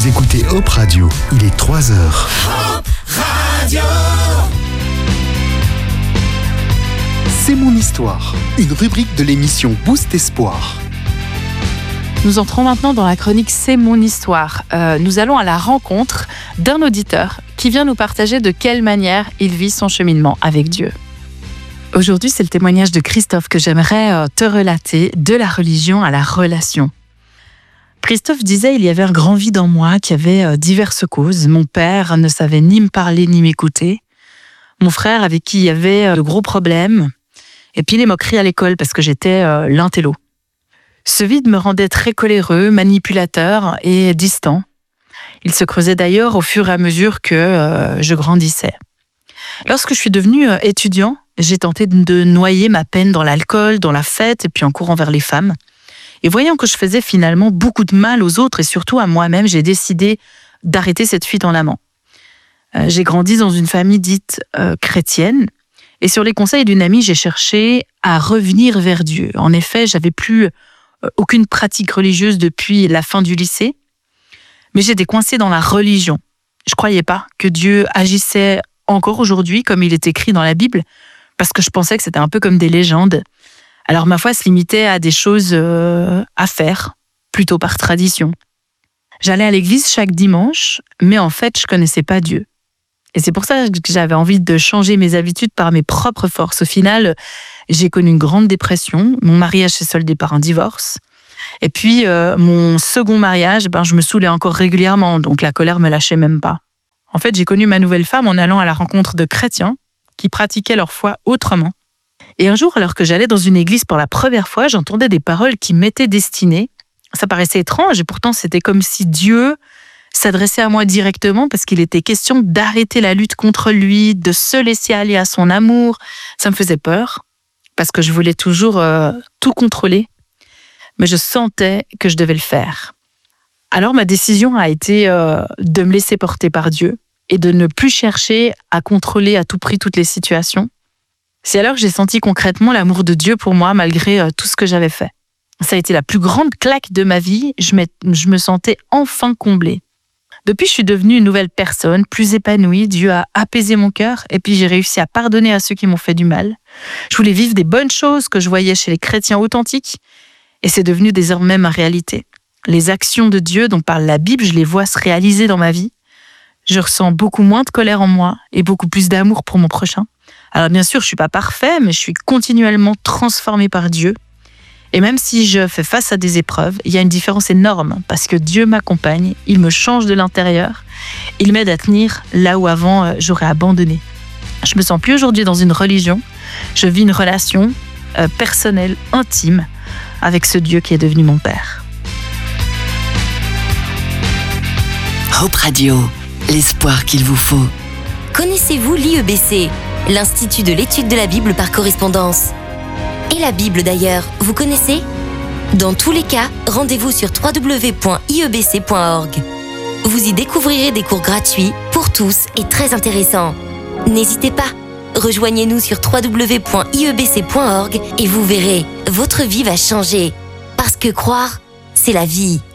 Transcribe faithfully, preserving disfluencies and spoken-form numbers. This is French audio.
Vous écoutez Hope Radio, il est trois heures. Hope Radio. C'est mon histoire, une rubrique de l'émission Boost Espoir. Nous entrons maintenant dans la chronique C'est mon histoire. Euh, nous allons à la rencontre d'un auditeur qui vient nous partager de quelle manière il vit son cheminement avec Dieu. Aujourd'hui, c'est le témoignage de Christophe que j'aimerais te relater, de la religion à la relation. Christophe disait, il y avait un grand vide en moi qui avait diverses causes. Mon père ne savait ni me parler ni m'écouter. Mon frère avec qui il y avait de gros problèmes. Et puis les moqueries à l'école parce que j'étais l'intello. Ce vide me rendait très coléreux, manipulateur et distant. Il se creusait d'ailleurs au fur et à mesure que euh, je grandissais. Lorsque je suis devenue euh, étudiant, j'ai tenté de noyer ma peine dans l'alcool, dans la fête et puis en courant vers les femmes. Et voyant que je faisais finalement beaucoup de mal aux autres et surtout à moi-même, j'ai décidé d'arrêter cette fuite en avant. Euh, j'ai grandi dans une famille dite euh, chrétienne et sur les conseils d'une amie, j'ai cherché à revenir vers Dieu. En effet, j'avais plus euh, aucune pratique religieuse depuis la fin du lycée, mais j'étais coincée dans la religion. Je croyais pas que Dieu agissait encore aujourd'hui comme il est écrit dans la Bible, parce que je pensais que c'était un peu comme des légendes. Alors ma foi se limitait à des choses euh, à faire, plutôt par tradition. J'allais à l'église chaque dimanche, mais en fait, je connaissais pas Dieu. Et c'est pour ça que j'avais envie de changer mes habitudes par mes propres forces. Au final, j'ai connu une grande dépression, mon mariage s'est soldé par un divorce. Et puis, euh, mon second mariage, ben, je me saoulais encore régulièrement, donc la colère me lâchait même pas. En fait, j'ai connu ma nouvelle femme en allant à la rencontre de chrétiens qui pratiquaient leur foi autrement. Et un jour, alors que j'allais dans une église pour la première fois, j'entendais des paroles qui m'étaient destinées. Ça paraissait étrange et pourtant c'était comme si Dieu s'adressait à moi directement parce qu'il était question d'arrêter la lutte contre lui, de se laisser aller à son amour. Ça me faisait peur parce que je voulais toujours euh, tout contrôler, mais je sentais que je devais le faire. Alors ma décision a été euh, de me laisser porter par Dieu et de ne plus chercher à contrôler à tout prix toutes les situations. C'est alors que j'ai senti concrètement l'amour de Dieu pour moi malgré euh, tout ce que j'avais fait. Ça a été la plus grande claque de ma vie, je, je me sentais enfin comblée. Depuis, je suis devenue une nouvelle personne, plus épanouie, Dieu a apaisé mon cœur et puis j'ai réussi à pardonner à ceux qui m'ont fait du mal. Je voulais vivre des bonnes choses que je voyais chez les chrétiens authentiques et c'est devenu désormais ma réalité. Les actions de Dieu dont parle la Bible, je les vois se réaliser dans ma vie. Je ressens beaucoup moins de colère en moi et beaucoup plus d'amour pour mon prochain. Alors bien sûr, je suis pas parfait, mais je suis continuellement transformée par Dieu. Et même si je fais face à des épreuves, il y a une différence énorme parce que Dieu m'accompagne, il me change de l'intérieur, il m'aide à tenir là où avant j'aurais abandonné. Je me sens plus aujourd'hui dans une religion, je vis une relation euh, personnelle, intime avec ce Dieu qui est devenu mon Père. Hope Radio, l'espoir qu'il vous faut. Connaissez-vous l'I E B C, l'Institut de l'étude de la Bible par correspondance? Et la Bible d'ailleurs, vous connaissez? Dans tous les cas, rendez-vous sur w w w point i e b c point org. Vous y découvrirez des cours gratuits pour tous et très intéressants. N'hésitez pas, rejoignez-nous sur w w w point i e b c point org et vous verrez, votre vie va changer. Parce que croire, c'est la vie.